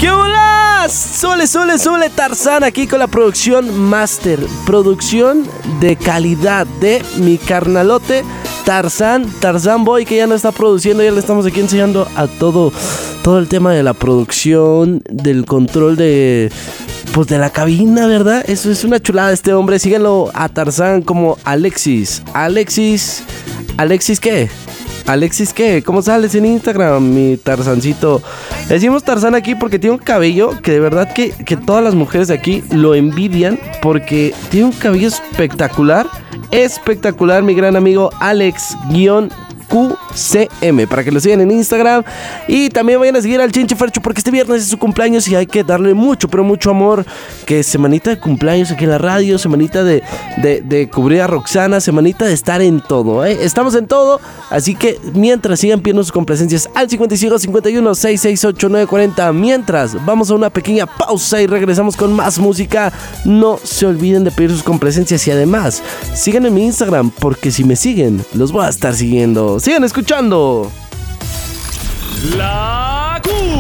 ¿Qué hola? Súbele Tarzán aquí con la producción Master. Producción de calidad de mi carnalote Tarzán Boy, que ya no está produciendo. Ya le estamos aquí enseñando a todo el tema de la producción, del control de la cabina, ¿verdad? Eso es una chulada este hombre. Síganlo a Tarzán como Alexis. ¿Alexis qué? ¿Alexis qué? ¿Cómo sales en Instagram, mi Tarzancito? Le decimos Tarzán aquí porque tiene un cabello que de verdad que todas las mujeres de aquí lo envidian, porque tiene un cabello espectacular, mi gran amigo Alex-QCM, para que lo sigan en Instagram. Y también vayan a seguir al Chinche Fercho, porque este viernes es su cumpleaños y hay que darle mucho, pero mucho amor. Que semanita de cumpleaños aquí en la radio, semanita de cubrir a Roxana, semanita de estar en todo, ¿eh? Estamos en todo, así que mientras sigan pidiendo sus complacencias al 55 51 668 940. Mientras vamos a una pequeña pausa y regresamos con más música. No se olviden de pedir sus complacencias y además sigan en mi Instagram, porque si me siguen los voy a estar siguiendo. Sigan escuchando. La